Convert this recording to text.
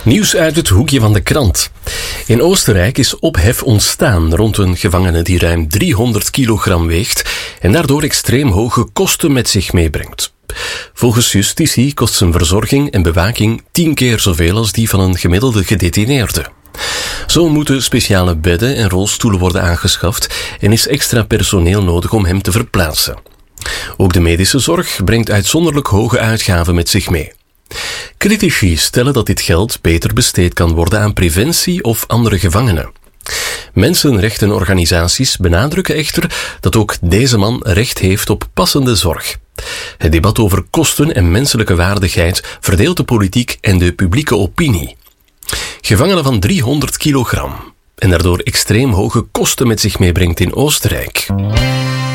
Nieuws uit het hoekje van de krant. In Oostenrijk is ophef ontstaan rond een gevangene die ruim 300 kilogram weegt en daardoor extreem hoge kosten met zich meebrengt. Volgens justitie kost zijn verzorging en bewaking 10 keer zoveel als die van een gemiddelde gedetineerde. Zo moeten speciale bedden en rolstoelen worden aangeschaft en is extra personeel nodig om hem te verplaatsen. Ook de medische zorg brengt uitzonderlijk hoge uitgaven met zich mee. Critici stellen dat dit geld beter besteed kan worden aan preventie of andere gevangenen. Mensenrechtenorganisaties benadrukken echter dat ook deze man recht heeft op passende zorg. Het debat over kosten en menselijke waardigheid verdeelt de politiek en de publieke opinie. Gevangenen van 300 kilogram en daardoor extreem hoge kosten met zich meebrengt in Oostenrijk.